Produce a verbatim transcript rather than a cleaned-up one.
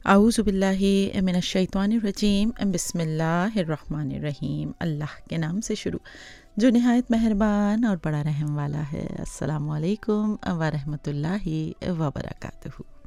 आऊज़ु बिल्लाहि मिनश्शैतानिर्रजीम बिस्मिल्लाहिर्रहमानिर्रहीम। अल्लाह के नाम से शुरू जो निहायत मेहरबान और बड़ा रहम वाला है। अस्सलामु अलैकुम व रहमतुल्लाहि व बरकातुहू।